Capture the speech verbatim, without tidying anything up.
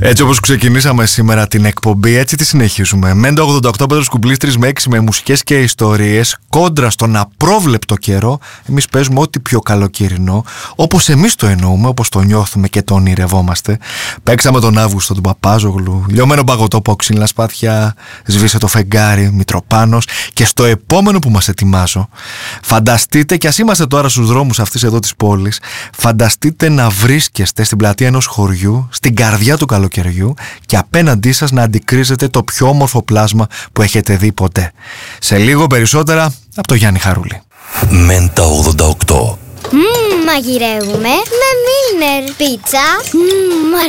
Έτσι όπως ξεκινήσαμε σήμερα την εκπομπή, έτσι τη συνεχίζουμε. Μέντα ογδόντα οκτώ, Πέτρος Κουμπλής, τρεις με έξι, με μουσικές και ιστορίες. Κόντρα στον απρόβλεπτο καιρό, εμείς παίζουμε ό,τι πιο καλοκαιρινό, όπως εμείς το εννοούμε, όπως το νιώθουμε και το ονειρευόμαστε. Παίξαμε τον Αύγουστο, τον Παπάζογλου, λιωμένο παγωτό, ξύλινα σπάθια, σβήσε το φεγγάρι, Μητροπάνος. Και στο επόμενο που μας ετοιμάζω, φανταστείτε, κι ας είμαστε τώρα στους δρόμους αυτής εδώ της πόλης, φανταστείτε να βρίσκεστε στην πλατεία ενός χωριού, στην καρδιά του καλοκαιριού, και απέναντί σας να αντικρίζετε το πιο όμορφο πλάσμα που έχετε δει ποτέ. Σε λίγο περισσότερα από το Γιάννη Χαρούλη. Μέντα ογδόντα οκτώ. Μμμ, μαγειρεύουμε με Μίλνερ. Πίτσα. Μμμ,